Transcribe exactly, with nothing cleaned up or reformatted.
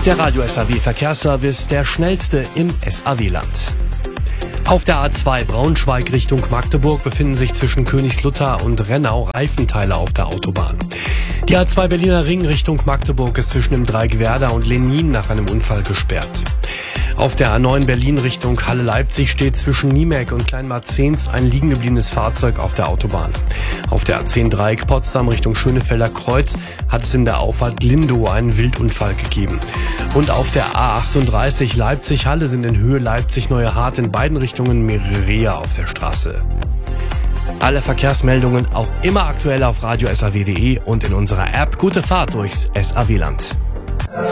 Der Radio S A W Verkehrsservice, der schnellste im S A W-Land. Auf der A zwei Braunschweig Richtung Magdeburg befinden sich zwischen Königslutter und Rennau Reifenteile auf der Autobahn. Die A zwei Berliner Ring Richtung Magdeburg ist zwischen dem Dreieck-Werder und Lenin nach einem Unfall gesperrt. Auf der A neun Berlin Richtung Halle-Leipzig steht zwischen Niemek und Kleinmarzens ein liegen gebliebenes Fahrzeug auf der Autobahn. Auf der A zehn Dreieck Potsdam Richtung Schönefelder Kreuz hat es in der Auffahrt Glindow einen Wildunfall gegeben. Und auf der A achtunddreißig Leipzig-Halle sind in Höhe Leipzig-Neue Hart in beiden Richtungen mehrere Rehe auf der Straße. Alle Verkehrsmeldungen auch immer aktuell auf radio s a w punkt d e und in unserer App. Gute Fahrt durchs S A W-Land.